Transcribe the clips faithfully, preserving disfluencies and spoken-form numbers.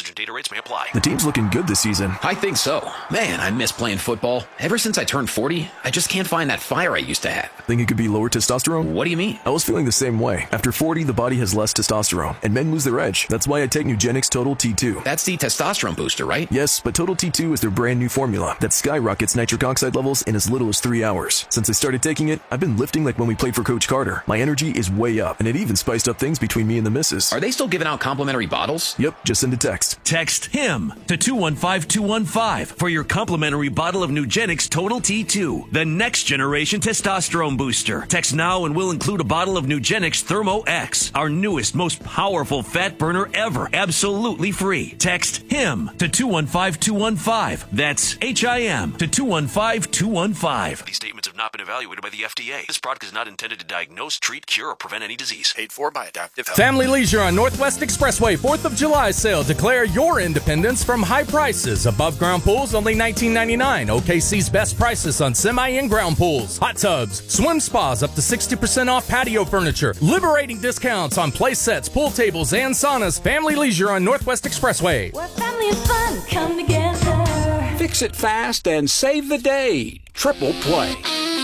Usage and data rates may apply. The team's looking good this season. I think so. Man, I miss playing football. Ever since I turned forty, I just can't find that fire I used to have. Think it could be lower testosterone? What do you mean? I was feeling the same way. After forty, the body has less testosterone, and men lose their edge. That's why I take Nugenix Total T two. That's the testosterone booster, right? Yes, but Total T two is their brand new formula that skyrockets nitric oxide levels in as little as three hours. Since I started taking it, I've been lifting like when we played for Coach Carter. My energy is way up, and it even spiced up things between me and the missus. Are they still giving out complimentary bottles? Yep, just send a text. Text HIM to two one five two one five for your complimentary bottle of Nugenix Total T two, the next generation testosterone booster. Text now and we'll include a bottle of Nugenix Thermo X, our newest, most powerful fat burner ever, absolutely free. Text HIM to two one five two one five. That's H I M to two one five two one five. These statements have not been evaluated by the F D A. This product is not intended to diagnose, treat, cure, or prevent any disease. Paid for by Adaptive Health. Family Leisure on Northwest Expressway fourth of July sale. Declare your independence from high prices. Above ground pools only nineteen ninety-nine. O K C's best prices on semi and ground pools, hot tubs, swim spas up to sixty percent off patio furniture. Liberating discounts on play sets, pool tables, and saunas. Family Leisure on Northwest Expressway. Where family and fun come together. Fix it fast and save the day. Triple Play.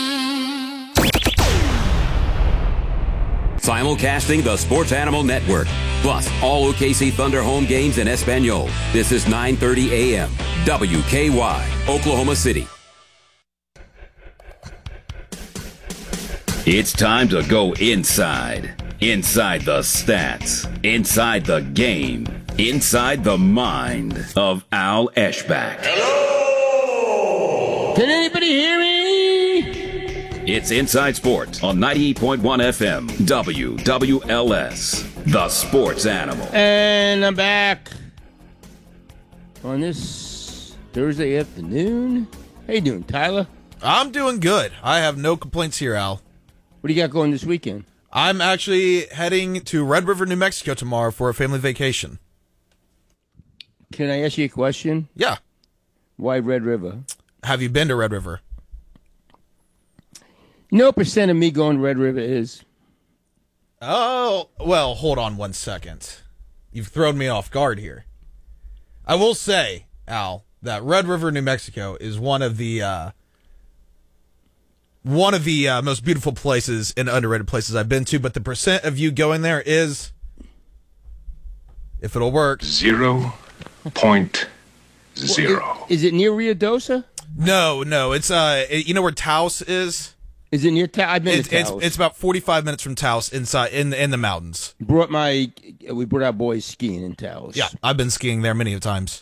Simulcasting the Sports Animal Network. Plus, all O K C Thunder home games in Espanol. This is nine thirty a.m. W K Y, Oklahoma City. It's time to go inside. Inside the stats. Inside the game. Inside the mind of Al Eschbach. Hello! Can anybody hear me? It's Inside Sports on ninety-eight point one F M, W W L S, the Sports Animal. And I'm back on this Thursday afternoon. How you doing, Tyler? I'm doing good. I have no complaints here, Al. What do you got going this weekend? I'm actually heading to Red River, New Mexico tomorrow for a family vacation. Can I ask you a question? Yeah. Why Red River? Have you been to Red River? No percent of me going to Red River is. Oh, well, hold on one second. You've thrown me off guard here. I will say, Al, that Red River, New Mexico is one of the uh, one of the uh, most beautiful places and underrated places I've been to, but the percent of you going there is, if it'll work, zero point zero. Well, is, is it near Rio Dosa? No, no. It's uh, it, you know where Taos is? Is it near Taos? I've been it, to Taos. It's, it's about forty-five minutes from Taos, inside in in the mountains. Brought my we brought our boys skiing in Taos. Yeah, I've been skiing there many times.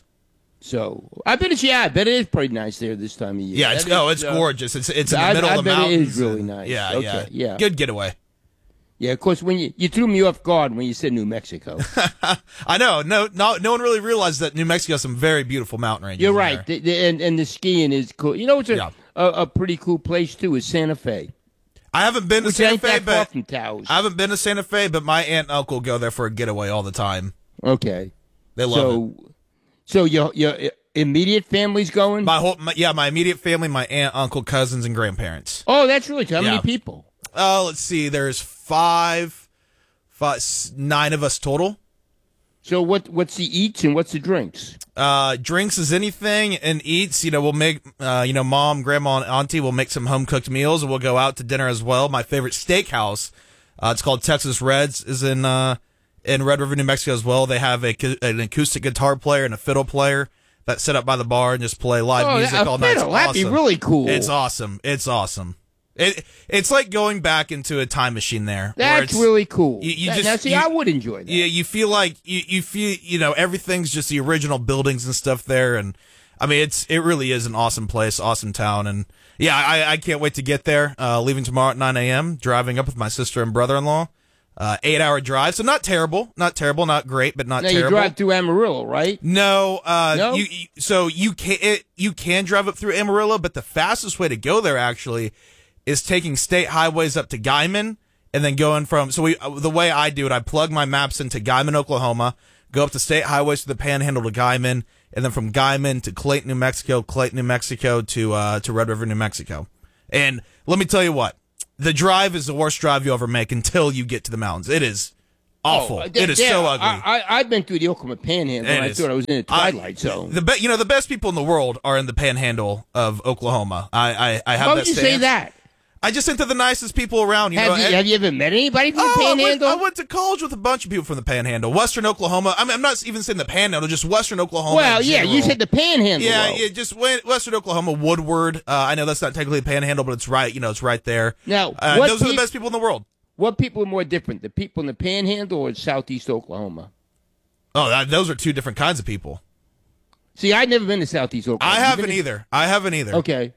So I bet it's yeah, I bet it is pretty nice there this time of year. Yeah, it's that oh, is, it's uh, gorgeous. It's it's in the I, middle I of the bet mountains. It is really nice. Yeah, okay, yeah, yeah. Good getaway. Yeah, of course. When you you threw me off guard when you said New Mexico. I know. No, no, no one really realized that New Mexico has some very beautiful mountain ranges. You're right, the, the, and and the skiing is cool. You know, it's a yeah. a, a pretty cool place too. Is Santa Fe. I haven't been to Which Santa ain't Fe, that far but from Taos. I haven't been to Santa Fe, but my aunt and uncle go there for a getaway all the time. Okay, they love so, it. So your your immediate family's going? My whole, my, yeah, my immediate family, my aunt, uncle, cousins, and grandparents. Oh, that's really cool. How yeah. many people? Oh, uh, let's see. There's five, five, nine of us total. So what? What's the eats and what's the drinks? Uh, drinks is anything, and eats. You know, we'll make. Uh, you know, mom, grandma, and auntie will make some home cooked meals, and we'll go out to dinner as well. My favorite steakhouse, uh, it's called Texas Reds, is in uh in Red River, New Mexico as well. They have a an acoustic guitar player and a fiddle player that's set up by the bar and just play live oh, music a all night. Fiddle. That'd be really cool. It's awesome. It's awesome. It it's like going back into a time machine there. That's really cool. You, you that, just, now, see, you, I would enjoy that. Yeah, you feel like you, you feel you know everything's just the original buildings and stuff there, and I mean it's it really is an awesome place, awesome town, and yeah, I, I can't wait to get there. Uh, leaving tomorrow at nine a.m. Driving up with my sister and brother-in-law. Uh, eight hour drive, so not terrible, not terrible, not great, but not now terrible. You drive through Amarillo, right? No, uh, no? You, you so you can it, you can drive up through Amarillo, but the fastest way to go there actually is taking state highways up to Guyman and then going from, so we, the way I do it, I plug my maps into Guyman, Oklahoma, go up the state highways to the Panhandle to Guyman, and then from Guyman to Clayton, New Mexico, Clayton, New Mexico to, uh, to Red River, New Mexico. And let me tell you what, the drive is the worst drive you'll ever make until you get to the mountains. It is Awful. Oh, it there- is there, so ugly. I, I, I've been through the Oklahoma Panhandle, It and I is. thought I was in the I- Twilight Zone. The be, you know the best people in the world are in the Panhandle of Oklahoma. I I, I have Why that. would you say stance. that? I just think they're the nicest people around. You Have, know, you, and- have you ever met anybody from the Oh, I went, Panhandle? I went to college with a bunch of people from the Panhandle, Western Oklahoma. I mean, I'm not even saying the Panhandle, just Western Oklahoma. well, in yeah, you general. said the Panhandle. Yeah, though. yeah, just went Western Oklahoma, Woodward. Uh, I know that's not technically a Panhandle, but it's right. You know, it's right there. Now, uh, what those are the peop- best people in the world. What people are more different, the people in the Panhandle or Southeast Oklahoma? Oh, that, those are two different kinds of people. See, I've never been to Southeast Oklahoma. I You haven't been to- either. I haven't either. Okay.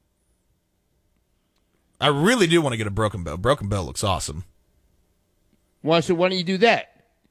I really do want to get a Broken Bow. Broken Bow looks awesome. Well, so why don't you do that?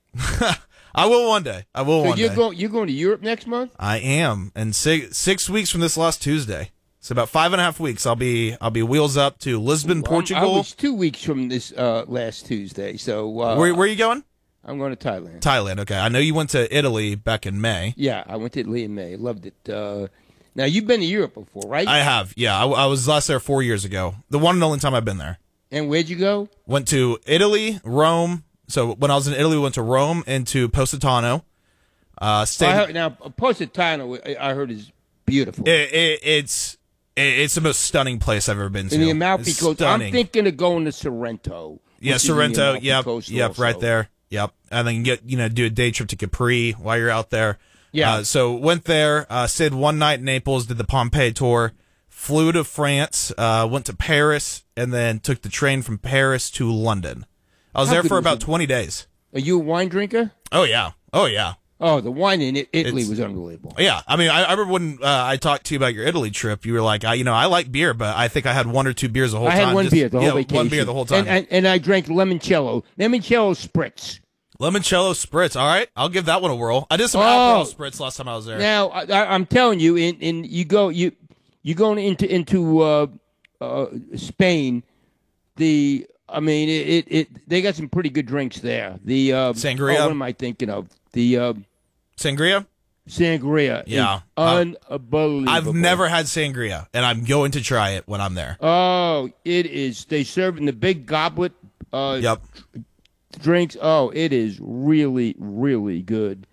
I will one day. I will So one you're day. going you're going to Europe next month? I am, and six six weeks from this last Tuesday. So about five and a half weeks. I'll be I'll be wheels up to Lisbon, Well, I'm- Portugal. I was two weeks from this uh, last Tuesday. So uh, where where are you going? I'm going to Thailand. Thailand. Okay, I know you went to Italy back in May. Yeah, I went to Italy in May. Loved it. Uh, now you've been to Europe before, right? I have. Yeah, I, I was last there four years ago. The one and only time I've been there. And where'd you go? Went to Italy, Rome. So when I was in Italy, we went to Rome and to Positano. Uh, stayed. I heard, now Positano, I I heard is beautiful. It, it, it's it, it's the most stunning place I've ever been to. In the Amalfi It's Coast. stunning. I'm thinking of going to Sorrento. Yeah, which is in the Sorrento. Amalfi Yep, Coast yep, also. right there. Yep, and then you get you know do a day trip to Capri while you're out there. Yeah. Uh, so went there, uh, stayed one night in Naples, did the Pompeii tour, flew to France, uh, went to Paris, and then took the train from Paris to London. I was How there good for was about it? twenty days. Are you a wine drinker? Oh yeah, oh yeah. Oh, the wine in I- Italy It's- was unbelievable. Yeah, I mean, I, I remember when uh, I talked to you about your Italy trip. You were like, I, you know, I like beer, but I think I had one or two beers the whole I time. had one Just- beer the whole yeah, vacation. one beer the whole time. And, and, and I drank limoncello. Limoncello spritz. Limoncello spritz. All right, I'll give that one a whirl. I did some Oh. Aperol spritz last time I was there. Now I, I, I'm telling you, in, in you go you you going into into uh, uh, Spain. The I mean it, it, it they got some pretty good drinks there. The uh, Sangria? oh, what am I thinking of? The uh, Sangria. sangria. Yeah. is Uh, unbelievable. I've never had sangria, and I'm going to try it when I'm there. Oh, it is. They serve in the big goblet. Uh, Yep. Drinks. Oh, it is really, really good.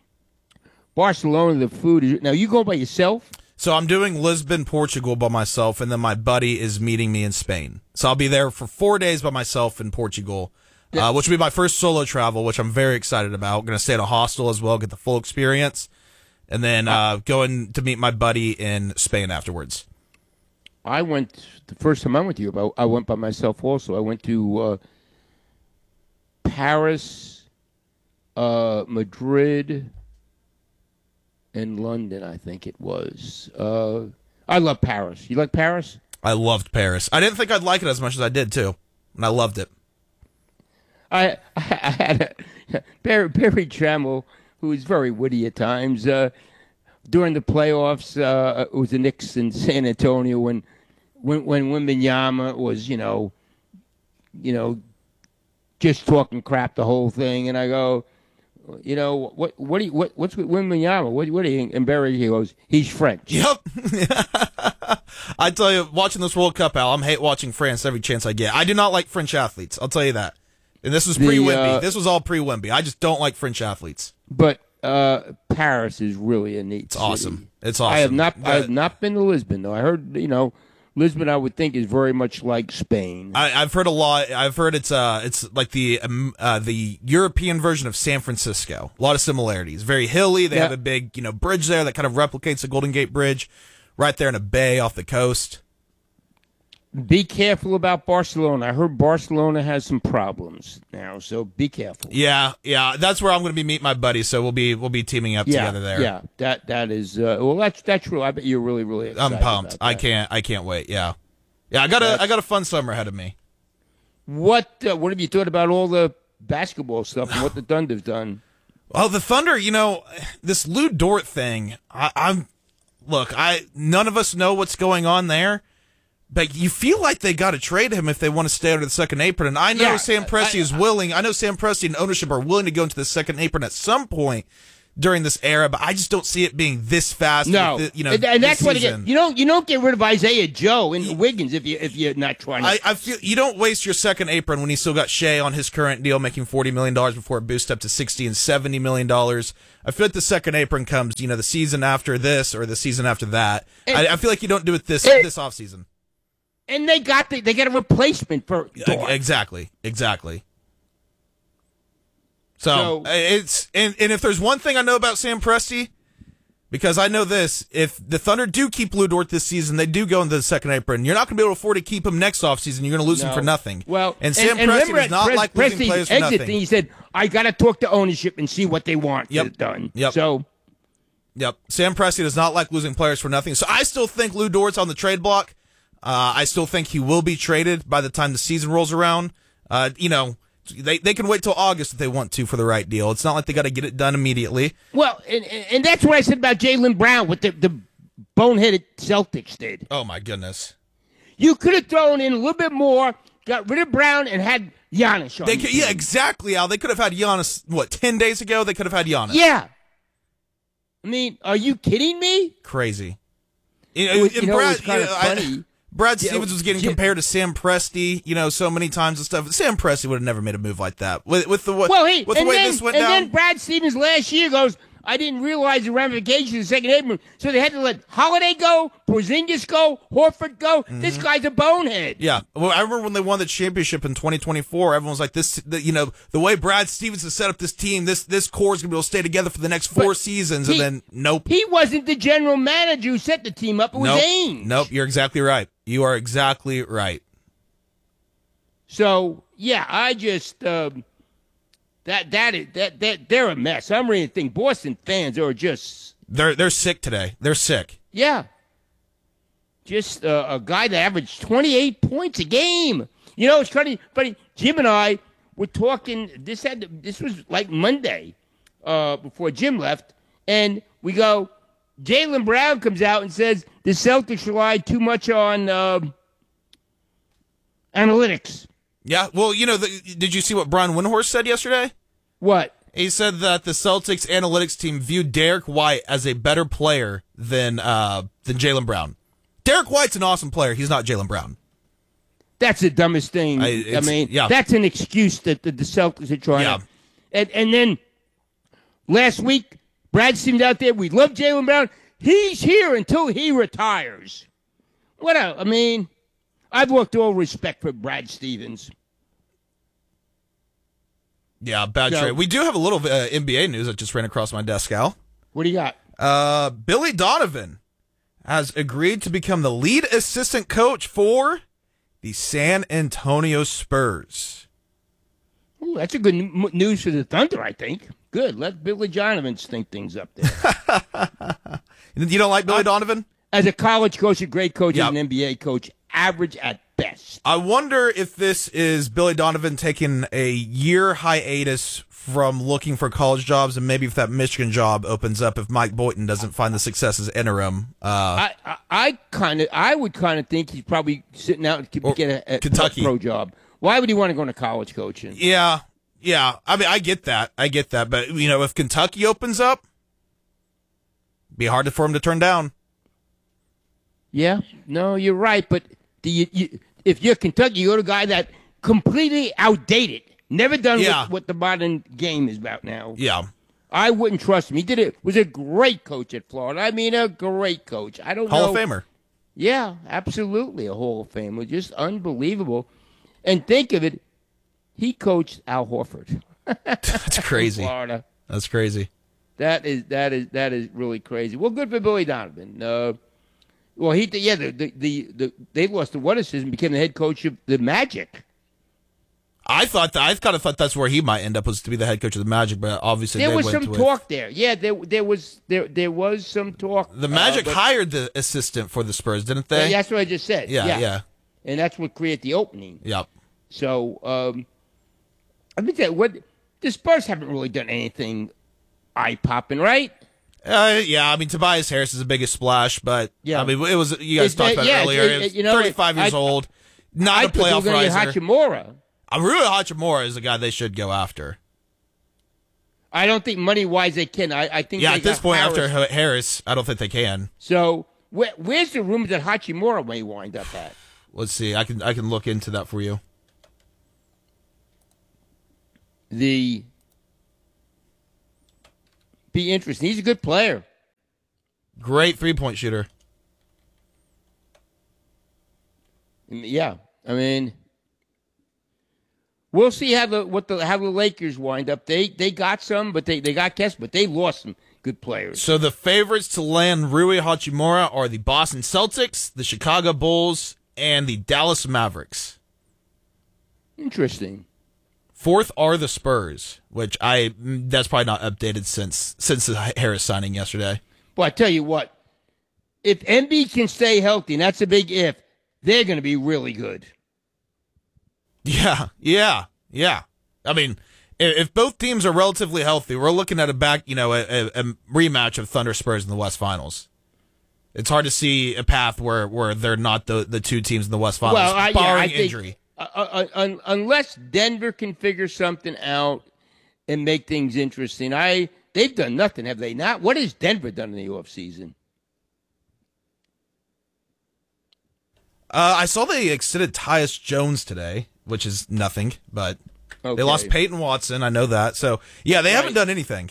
Barcelona, the food is. Now you go by yourself. So I'm doing Lisbon, Portugal by myself, and then my buddy is meeting me in Spain. So I'll be there for four days by myself in Portugal, uh, which will be my first solo travel, which I'm very excited about. I'm going to stay at a hostel as well, get the full experience, and then uh, going to meet my buddy in Spain afterwards. I went the first time I went to Europe. I, I went by myself also. I went to uh, Paris, uh, Madrid, and London. I think it was. Uh, I love Paris. You like Paris? I loved Paris. I didn't think I'd like it as much as I did, too, and I loved it. I, I had a, Barry, Barry Trammell, who is very witty at times. Uh, during the playoffs, uh, it was the Knicks in San Antonio when when when Wembanyama was, you know, you know, just talking crap the whole thing, and I go, you know, what what do you, what what's with Wembanyama? What what do you? And Barry he goes, he's French. Yep. I tell you, watching this World Cup, Al, I'm hate watching France every chance I get. I do not like French athletes. I'll tell you that. And this was The, pre-Wemby. uh, this was all pre-Wemby. I just don't like French athletes. But uh, Paris is really a neat. It's city. awesome. It's awesome. I have not. I Uh, have not been to Lisbon though. I heard you know, Lisbon. I would think is very much like Spain. I, I've heard a lot. I've heard it's uh, it's like the um, uh, the European version of San Francisco. A lot of similarities. Very hilly. They Yeah. have a big, you know, bridge there that kind of replicates the Golden Gate Bridge, right there in a bay off the coast. Be careful about Barcelona. I heard Barcelona has some problems now, so be careful. Yeah, yeah. That's where I'm going to be meeting my buddy. So we'll be we'll be teaming up yeah, together there. yeah. That that is uh, well. That's that's true. I bet you're really really excited. I'm pumped. about I that. can't. I can't wait. Yeah, yeah. I got a. That's- I got a fun summer ahead of me. What uh, what have you thought about all the basketball stuff and what the Thunder's done? Oh, the Thunder. You know, this Lou Dort thing. I, I'm. Look, I. None of us know what's going on there, but you feel like they got to trade him if they want to stay under the second apron. And I know Yeah, Sam Presti I- is willing. I know Sam Presti and ownership are willing to go into the second apron at some point. during this era, but I just don't see it being this fast. No, with the, you know, and, and that's this what season. again. You don't you don't get rid of Isaiah Joe and Wiggins if you if you're not trying to. I, I feel you don't waste your second apron when you still got Shea on his current deal, making forty million dollars before it boosts up to sixty and seventy million dollars. I feel like the second apron comes, you know, the season after this or the season after that. And, I, I feel like you don't do it this and, this offseason. And they got the, they got a replacement for Dort. Exactly, exactly. So, So- it's and, and if there's one thing I know about Sam Presti, because I know this, if the Thunder do keep Lou Dort this season, they do go into the second apron. You're not going to be able to afford to keep him next offseason. You're going to lose No. him for nothing. Well, and Sam and Presti remember does at not Pres- like losing Presti's players for exit nothing. thing, he said, "I got to talk to ownership and see what they want Yep. done." Yep. So, Yep. Sam Presti does not like losing players for nothing. So I still think Lou Dort's on the trade block. Uh, I still think he will be traded by the time the season rolls around. Uh, you know, they they can wait till August if they want to for the right deal. It's not like they got to get it done immediately. well, and, and that's what I said about Jaylen Brown, what the, the boneheaded Celtics did. Oh, my goodness. You could have thrown in a little bit more, got rid of Brown, and had Giannis on They the could, team. yeah, exactly, Al. They could have had Giannis, what, ten days ago? They could have had Giannis. Yeah. I mean, are you kidding me? Crazy. You It know, was- and you know, it Brad, was kinda you know, I- funny. Brad Yeah, Stevens was getting Jim- compared to Sam Presti, you know, so many times and stuff. Sam Presti would have never made a move like that. With, with the, with, Well, he, with the and way then, this went and down. then Brad Stevens last year goes, I didn't realize the ramifications of the second apron, so they had to let Holiday go, Porzingis go, Horford go. This guy's a bonehead. Yeah, well, I remember when they won the championship in twenty twenty-four. Everyone was like, "This, the, you know, the way Brad Stevens has set up this team, this this core is going to be able to stay together for the next four But seasons." he- and then, nope, He wasn't the general manager who set the team up. It was nope, Ainge. nope. You're exactly right. You are exactly right. So yeah, I just um, that that is that that they're a mess. I'm ready to think Boston fans are just They're they're sick today. They're sick. yeah, just uh, a guy that averaged twenty-eight points a game. You know, it's funny, funny. Jim and I were talking. This had to, this was like Monday uh, before Jim left, and we go. Jaylen Brown comes out and says the Celtics relied too much on uh, analytics. Yeah. Well, you know, the, did you see what Brian Windhorst said yesterday? What? He said that the Celtics analytics team viewed Derek White as a better player than uh, than Jaylen Brown. Derek White's an awesome player. He's not Jaylen Brown. That's the dumbest thing. I- I, it's- mean, yeah. that's an excuse that the, the Celtics are trying Yeah. to. And, and then last week, Brad seemed out there. We love Jaylen Brown. He's here until he retires. What a, I mean, I've lost all respect for Brad Stevens. Yeah, bad So- trade. We do have a little uh, N B A news that just ran across my desk, Al. What do you got? Uh, Billy Donovan has agreed to become the lead assistant coach for the San Antonio Spurs. Ooh, that's a good n- news for the Thunder, I think. Good. Let Billy Donovan stink things up there. You don't like Billy Donovan? As a college coach, a great coach, Yeah. as an N B A coach, average at best. I wonder if this is Billy Donovan taking a year hiatus from looking for college jobs, and maybe if that Michigan job opens up, if Mike Boynton doesn't find the success as interim. Uh, I, I, I kind of, I would kind of think he's probably sitting out to Or get a, a Kentucky. pro job. Why would he want to go into college coaching? yeah, yeah. I mean, I get that. I get that. But, you know, if Kentucky opens up, be hard for him to turn down. Yeah, no, you're right. But do you, you, if you're Kentucky, you go to a guy that completely outdated, never done Yeah. what, what the modern game is about now. Yeah. I wouldn't trust him. He did it. Was a great coach at Florida. I mean, a great coach. I don't Hall know. of Famer. Yeah, absolutely a Hall of Famer. Just unbelievable. And think of it, he coached Al Horford. That's crazy. Florida. That's crazy. That is that is that is really crazy. Well, good for Billy Donovan. Uh, well, he yeah the the, the, the they lost the water system, became the head coach of the Magic. I thought that I kind of thought that's where he might end up, was to be the head coach of the Magic, but obviously There they was went some with- talk there. Yeah, there there was there there was some talk. The Magic uh, but- hired the assistant for the Spurs, didn't they? Yeah, that's what I just said. Yeah, yeah, yeah. And that's what created the opening. Yep. So, um, I think that what the Spurs haven't really done anything eye popping, right? Uh, yeah, I mean, Tobias Harris is the biggest splash, but Yeah. I mean, it was you guys It's- talked uh, about yeah, it earlier. it- He was it- you know, thirty-five years I- old, not I a thought they were playoff gonna get riser. Hachimura. I'm really Hachimura is the guy they should go after. I don't think money-wise they can. I, I think yeah, they at this got point, Harris. after Harris, I don't think they can. So where, where's the rumor that Hachimura may wind up at? Let's see. I can I can look into that for you. The be interesting. He's a good player. Great three-point shooter. Yeah, I mean, we'll see how the what the how the Lakers wind up. They they got some, but they, they got Kess, but they lost some good players. So the favorites to land Rui Hachimura are the Boston Celtics, the Chicago Bulls, and the Dallas Mavericks. Interesting. Fourth are the Spurs, which I that's probably not updated since since the Harris signing yesterday. Well, I tell you what, if Embiid can stay healthy, and that's a big if, they're going to be really good. Yeah, yeah, yeah. I mean, if, if both teams are relatively healthy, we're looking at a back, you know, a, a, a rematch of Thunder Spurs in the West Finals. It's hard to see a path where, where they're not the, the two teams in the West Finals, well, I, barring yeah, I think, injury. Uh, uh, un, unless Denver can figure something out and make things interesting, I they've done nothing, have they not? What has Denver done in the offseason? Uh, I saw they extended Tyus Jones today, which is nothing, but okay. They lost Peyton Watson. I know that. So, yeah, they right. haven't done anything.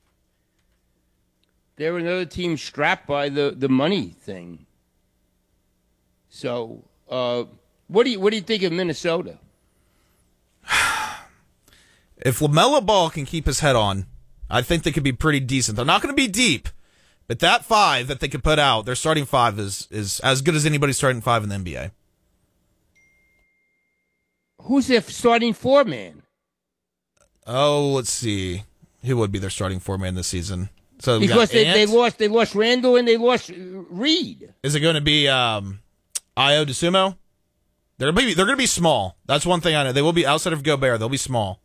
They're another team strapped by the, the money thing. So, uh, what do you what do you think of Minnesota? If LaMelo Ball can keep his head on, I think they could be pretty decent. They're not going to be deep, but that five that they could put out, their starting five is is as good as anybody's starting five in the N B A. Who's their starting four man? Oh, let's see. Who would be their starting four man this season? So because they, they lost they lost Randall and they lost Reed. Is it going to be um, Ayo DeSumo? They're going to be they're going to be small. That's one thing I know. They will be outside of Gobert. They'll be small.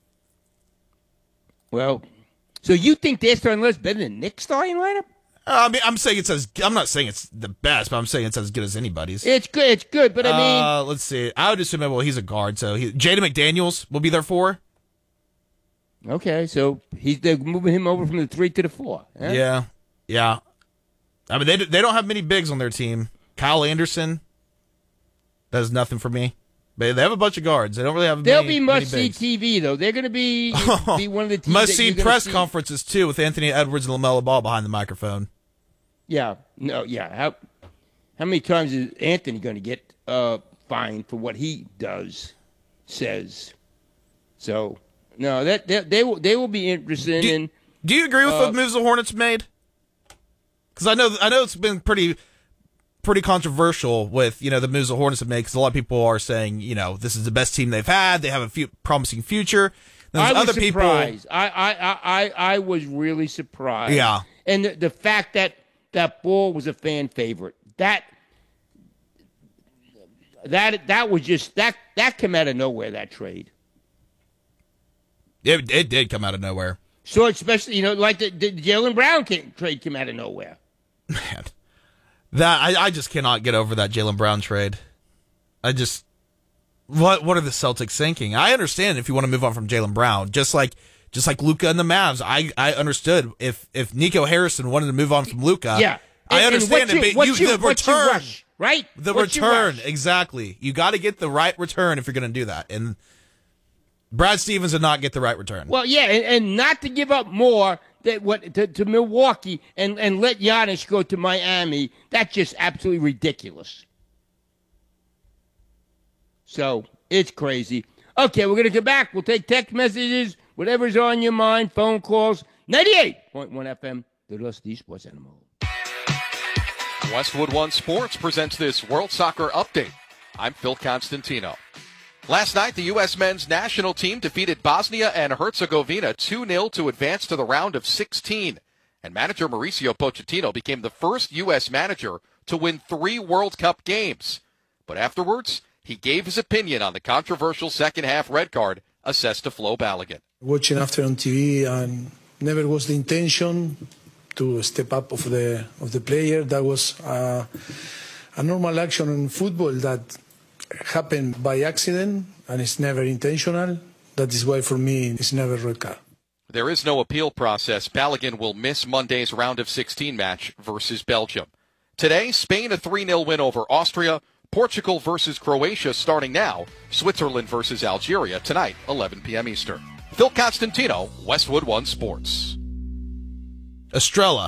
Well, so you think their starting lineup better than Nick's starting lineup? Uh, I mean, I'm saying it's as I'm not saying it's the best, but I'm saying it's as good as anybody's. It's good. It's good, but I mean, uh, let's see. I would assume well, he's a guard, so he, Jaden McDaniels will be there for. Okay, so he's they're moving him over from the three to the four. Huh? Yeah, yeah. I mean, they they don't have many bigs on their team. Kyle Anderson does nothing for me. But they have a bunch of guards. They don't really have. They'll many, be must see T V though. They're going to be be one of the teams must see press see. conferences too with Anthony Edwards and LaMelo Ball behind the microphone. Yeah, no, yeah. How how many times is Anthony going to get uh, fined for what he does, says? So no, that, that they will they will be interested do, in. Do you agree with uh, the moves the Hornets made? Because I know I know it's been pretty pretty controversial with you know the moves the Hornets have made. Because a lot of people are saying you know this is the best team they've had. They have a few promising future. There's I was other surprised. people. I, I I I was really surprised. Yeah, and the, the fact that. That Ball was a fan favorite. That that that was just that that came out of nowhere. That trade. It it did come out of nowhere. So especially you know like the, the Jaylen Brown came, trade came out of nowhere. Man, that I, I just cannot get over that Jaylen Brown trade. I just what what are the Celtics thinking? I understand if you want to move on from Jaylen Brown, just like. Just like Luka and the Mavs, I, I understood if if Nico Harrison wanted to move on from Luka. Yeah, I and, understand and it. But you, you, the return, rush, right? The what's return, exactly. You got to get the right return if you're going to do that. And Brad Stevens did not get the right return. Well, yeah, and, and not to give up more that what to, to Milwaukee and and let Giannis go to Miami. That's just absolutely ridiculous. So it's crazy. Okay, we're going to come back. We'll take text messages. Whatever's on your mind, phone calls, ninety-eight point one F M, the Rusty Sports Animal. Westwood One Sports presents this World Soccer Update. I'm Phil Constantino. Last night, the U S men's national team defeated Bosnia and Herzegovina two nil to advance to the round of sixteen. And manager Mauricio Pochettino became the first U S manager to win three World Cup games. But afterwards, he gave his opinion on the controversial second-half red card assessed to Flo Balogun. Watching after on T V, and never was the intention to step up of the of the player. That was uh, a normal action in football that happened by accident, and it's never intentional. That is why, for me, it's never red card. There is no appeal process. Balogun will miss Monday's round of sixteen match versus Belgium. Today, Spain a three nil win over Austria. Portugal versus Croatia starting now. Switzerland versus Algeria tonight, eleven p.m. Eastern. Phil Constantino, Westwood One Sports. Estrella.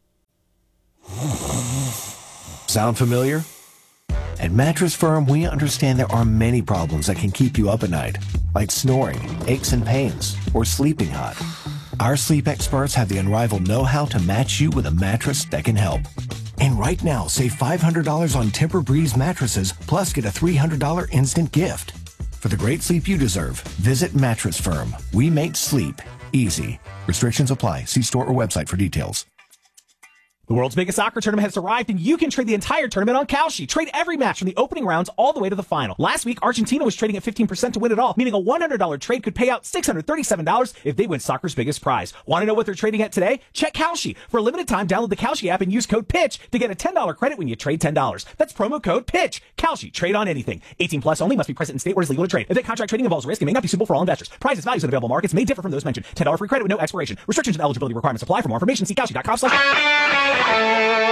Sound familiar? At Mattress Firm, we understand there are many problems that can keep you up at night, like snoring, aches and pains, or sleeping hot. Our sleep experts have the unrivaled know-how to match you with a mattress that can help. And right now, save five hundred dollars on Tempur-Breeze mattresses, plus get a three hundred dollars instant gift. For the great sleep you deserve, visit Mattress Firm. We make sleep easy. Restrictions apply. See store or website for details. The world's biggest soccer tournament has arrived, and you can trade the entire tournament on Kalshi. Trade every match from the opening rounds all the way to the final. Last week, Argentina was trading at fifteen percent to win it all, meaning a one hundred dollars trade could pay out six hundred thirty-seven dollars if they win soccer's biggest prize. Want to know what they're trading at today? Check Kalshi. For a limited time, download the Kalshi app and use code PITCH to get a ten dollars credit when you trade ten dollars. That's promo code PITCH. Kalshi. Trade on anything. eighteen plus only. Must be present in state where it's legal to trade. If that contract trading involves risk, it may not be suitable for all investors. Prices, values, and available markets may differ from those mentioned. ten dollars free credit with no expiration. Restrictions and eligibility requirements apply. For more information, see kalshi dot com slash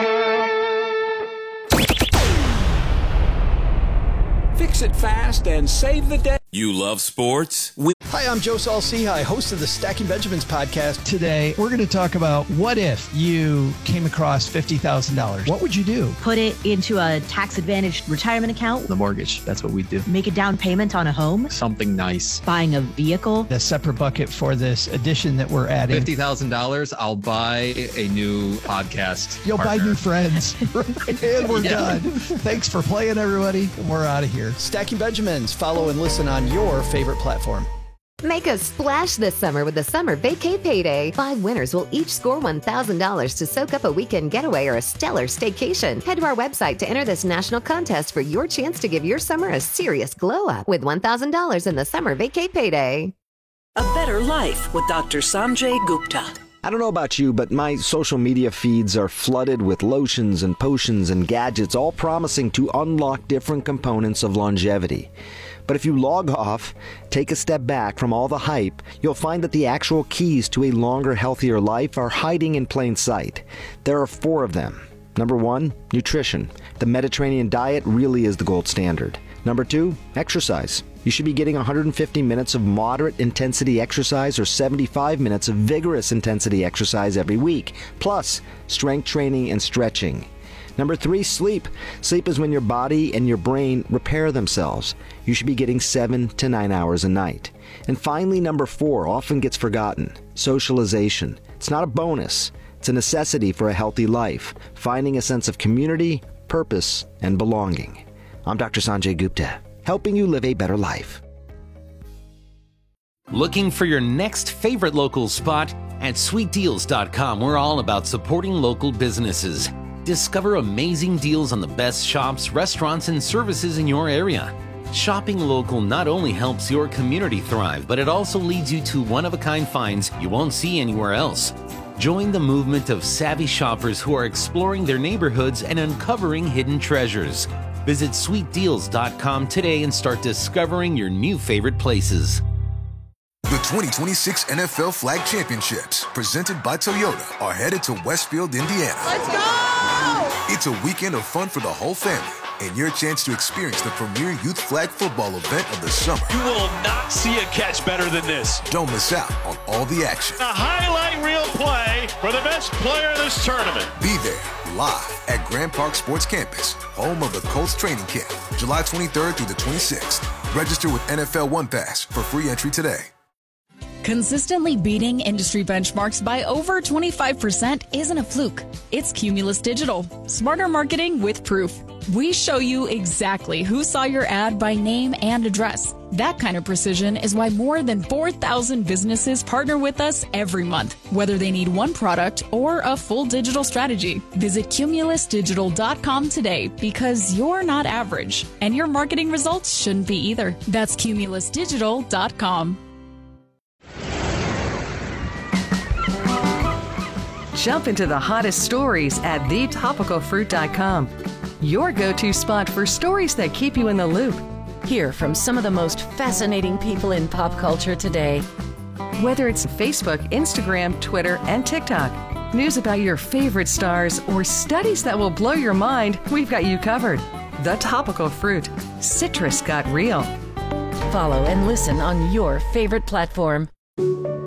Fix it fast and save the day. You love sports? We- Hi, I'm Joe Saul-Sehy, host of the Stacking Benjamins podcast. Today, we're going to talk about what if you came across fifty thousand dollars. What would you do? Put it into a tax-advantaged retirement account. The mortgage, that's what we do. Make a down payment on a home. Something nice. Buying a vehicle. A separate bucket for this addition that we're adding. fifty thousand dollars, I'll buy a new podcast You'll partner. buy new friends. And we're yeah. done. Thanks for playing, everybody. We're out of here. Stacking Benjamins. Follow and listen on your favorite platform. Make a splash this summer with the Summer Vacay Payday. Five winners will each score one thousand dollars to soak up a weekend getaway or a stellar staycation. Head to our website to enter this national contest for your chance to give your summer a serious glow up with one thousand dollars in the Summer Vacay Payday. A better life with Doctor Sanjay Gupta. I don't know about you, but my social media feeds are flooded with lotions and potions and gadgets, all promising to unlock different components of longevity. But if you log off, take a step back from all the hype, you'll find that the actual keys to a longer, healthier life are hiding in plain sight. There are four of them. Number one, nutrition. The Mediterranean diet really is the gold standard. Number two, exercise. You should be getting one hundred fifty minutes of moderate intensity exercise or seventy-five minutes of vigorous intensity exercise every week, plus strength training and stretching. Number three, sleep. Sleep is when your body and your brain repair themselves. You should be getting seven to nine hours a night. And finally, number four, often gets forgotten, socialization. It's not a bonus. It's a necessity for a healthy life, finding a sense of community, purpose, and belonging. I'm Doctor Sanjay Gupta, helping you live a better life. Looking for your next favorite local spot? At sweet deals dot com, we're all about supporting local businesses. Discover amazing deals on the best shops, restaurants, and services in your area. Shopping local not only helps your community thrive, but it also leads you to one-of-a-kind finds you won't see anywhere else. Join the movement of savvy shoppers who are exploring their neighborhoods and uncovering hidden treasures. Visit sweet deals dot com today and start discovering your new favorite places. The twenty twenty-six N F L Flag Championships, presented by Toyota, are headed to Westfield, Indiana. Let's go! It's a weekend of fun for the whole family and your chance to experience the premier youth flag football event of the summer. You will not see a catch better than this. Don't miss out on all the action. A highlight reel play for the best player of this tournament. Be there live at Grand Park Sports Campus, home of the Colts training camp, July twenty-third through the twenty-sixth. Register with N F L One Pass for free entry today. Consistently beating industry benchmarks by over twenty-five percent isn't a fluke. It's Cumulus Digital. Smarter marketing with proof. We show you exactly who saw your ad by name and address. That kind of precision is why more than four thousand businesses partner with us every month, whether they need one product or a full digital strategy. Visit cumulus digital dot com today because you're not average, and your marketing results shouldn't be either. That's cumulus digital dot com. Jump into the hottest stories at the topical fruit dot com. Your go-to spot for stories that keep you in the loop. Hear from some of the most fascinating people in pop culture today. Whether it's Facebook, Instagram, Twitter, and TikTok, news about your favorite stars, or studies that will blow your mind, we've got you covered. The Topical Fruit. Citrus got real. Follow and listen on your favorite platform.